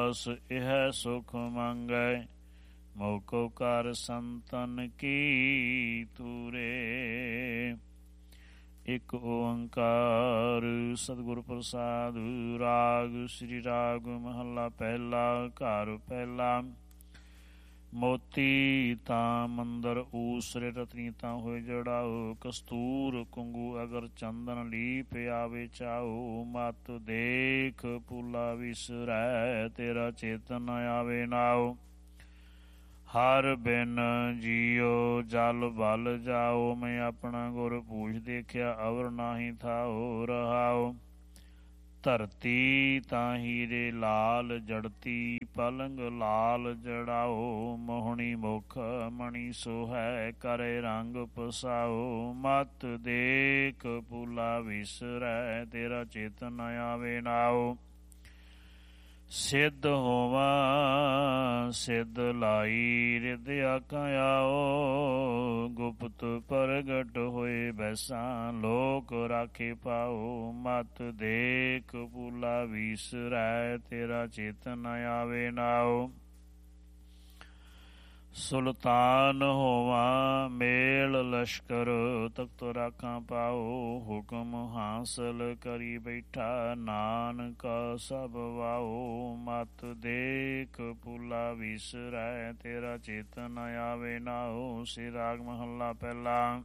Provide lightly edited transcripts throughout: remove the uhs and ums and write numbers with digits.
ਬਸ ਇਹ ਸੁਖ ਮੰਗੈ। ਮੋਕੋ ਕਰ ਸੰਤਨ ਕੀ ਤੂਰੇ। ਇਕ ਓੰਕਾਰ ਸਤਿਗੁਰ ਪ੍ਰਸਾਦ। ਰਾਗ ਸ੍ਰੀ ਰਾਗ ਮਹੱਲਾ ਪਹਿਲਾ। ਘਰ ਪਹਿਲਾ। ਮੋਤੀ ਤਾਂ ਮੰਦਰ ਊਸਰੇ ਰਤਨੀ ਤਾਂ ਹੋਏ ਜੜਾਓ। ਕਸਤੂਰ ਕੁੰਗੂ ਅਗਰ ਚੰਦਨ ਲੀਪ ਆਵੇ ਚਾਓ। ਮਤ ਦੇਖ ਪੁਲਾ ਵਿਸਰੈ ਤੇਰਾ ਚੇਤਨ ਆਵੇ ਨਾਓ। ਹਰ ਬਿਨ ਜੀਓ ਜਲ ਬਲ ਜਾਓ। ਮੈਂ ਆਪਣਾ ਗੁਰ ਪੂਛ ਦੇਖਿਆ ਅਵਰ ਨਾਹੀ ਥਾਓ ਰਹਾਓ। ਧਰਤੀ ਤਾਂ ਹੀਰੇ ਲਾਲ ਜੜਤੀ ਪਲੰਗ ਲਾਲ ਜੜਾਓ। ਮੋਹਣੀ ਮੁਖ ਮਣੀ ਸੋਹੈ ਕਰੇ ਰੰਗ ਪਸਾਓ। ਮਤ ਦੇਖ ਪੁਲਾ ਵਿਸਰੈ ਤੇਰਾ ਚੇਤਨ ਆਵੇ ਨਾਓ। ਸਿੱਧ ਹੋਵਾਂ ਸਿੱਧ ਲਾਈ ਰਿਦ ਆਖਾਂ ਆਓ। ਗੁਪਤ ਪ੍ਰਗਟ ਹੋਏ ਬੈਸਾਂ ਲੋਕ ਰਾਖੇ ਪਾਓ। ਮਤ ਦੇਖ ਪੁਲਾ ਵਿਸਰੈ ਤੇਰਾ ਚੇਤਨ ਆਵੇ ਨਾਓ। ਸੁਲਤਾਨ ਹੋਵਾਂ ਮੇਲ ਲਸ਼ਕਰ ਤਖਤ ਰਾਖਾਂ ਪਾਓ। ਹੁਕਮ ਹਾਸਲ ਕਰੀ ਬੈਠਾ ਨਾਨਕ ਸਭ ਵਾਓ। ਮਤ ਦੇਖ ਪੁਲਾ ਵਿਸਰੈ ਤੇਰਾ ਚੇਤਨ ਆਵੇ ਨਾਓ। ਸ੍ਰੀ ਰਾਗ ਮਹੱਲਾ ਪਹਿਲਾ।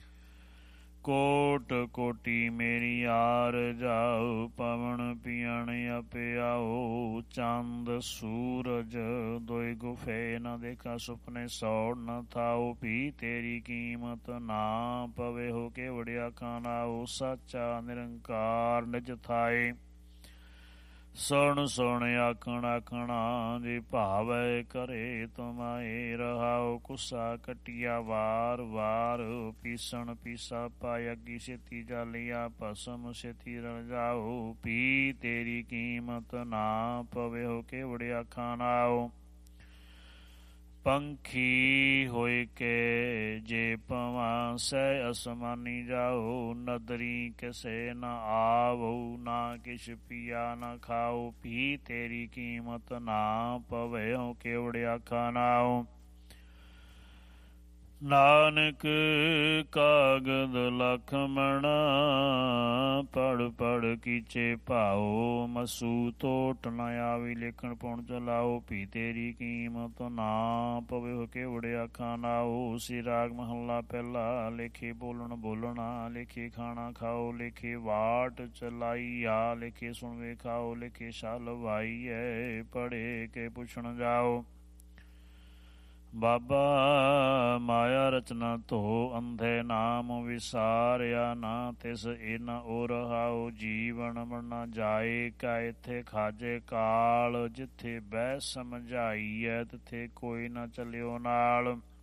ਕੋਟ ਕੋਟੀ ਮੇਰੀ ਆਰ ਜਾਓ। ਪਵਨ ਪੀਣ ਆਪੇ ਆਓ। ਚੰਦ ਸੂਰਜ ਦੋਇ ਗੁਫੇ ਨ ਦੇਖਾ ਸੁਪਨੇ ਸੌੜ ਨ ਥਾਓ। ਪੀ ਤੇਰੀ ਕੀਮਤ ਨਾ ਪਵੇ ਹੋ ਕੇ ਵੜਿਆ ਖਾਨਾਓ। ਸਾਚਾ ਨਿਰੰਕਾਰ ਨਿਜ ਥਾਏ ਸੁਣ ਸੁਣ ਆਖਣ ਆਖਣਾ। ਜੇ ਭਾਵੈ ਕਰੇ ਤੁਮਾਏ ਰਹਾਓ। ਕੁਸਾ ਕਟਿਆ ਵਾਰ ਵਾਰ ਪੀਸਣ ਪੀਸਾ ਪਾਇ ਅੱਗੀ ਛੇਤੀ ਜਾਲਿਆ ਭਸਮ ਛੇਤੀ ਰਲ ਜਾਓ। ਪੀ ਤੇਰੀ ਕੀਮਤ ਨਾ ਪਵੇ ਹੋ ਕੇ ਵੜਿਆ ਖਾਨਾਓ। ਪੰਖੀ ਹੋਇ ਕੇ ਜੇ ਪਵਾਂ ਸਹਿ ਅਸਮਾਨੀ ਜਾਓ। ਨਦਰੀ ਕਿਸੇ ਨ ਆਵੋ ਨਾ ਕਿਛ ਪੀਆ ਨ ਖਾਓ। ਪੀ ਤੇਰੀ ਕੀਮਤ ਨਾ ਪਵੇ ਹੋ ਕੇ ਵੜਿਆ ਖਾਨਾਓ। ਨਾਨਕ ਕਾਗਦ ਲਖਮਣਾ ਪੜ ਪੜ ਕੀਚੇ ਭਾਓ। ਮਸੂ ਤੋਟ ਨ ਆਵੀ ਲਿਖਣ ਪੁਣ ਚਲਾਓ। ਪੀ ਤੇਰੀ ਕੀਮਤ ਨਾ ਪਵੇ ਹੋ ਕੇ ਵੜਿਆ ਖਾਨਾਓ। ਸ੍ਰੀ ਰਾਗ ਮਹੱਲਾ ਪਹਿਲਾ। ਲੇਖੇ ਬੋਲਣ ਬੋਲਣਾ ਲੇਖੇ ਖਾਣਾ ਖਾਓ। ਲੇਖੇ ਵਾਟ ਚਲਾਈਆ ਲੇਖੇ ਸੁਣ ਵੇਖਾਓ। ਲੇਖੇ ਛਲ ਵਾਈਐ ਪੜੇ ਕੇ ਪੁੱਛਣ ਜਾਓ। ਬਾਬਾ ਮਾਇਆ ਰਚਨਾ ਧੋ ਅੰਧੇ ਨਾਮ ਵਿਸਾਰਿਆ ਨਾ ਤਿਸ ਇਨ ਓ ਰਹਾਓ। ਜੀਵਨ ਮਰਨਾ ਜਾਏ ਕਾ ਇੱਥੇ ਖਾਜੇ ਕਾਲ। ਜਿੱਥੇ ਬਹਿ ਸਮਝਾਈਐ ਤਿੱਥੇ ਕੋਈ ਨਾ ਚੱਲਿਓ ਨਾਲ।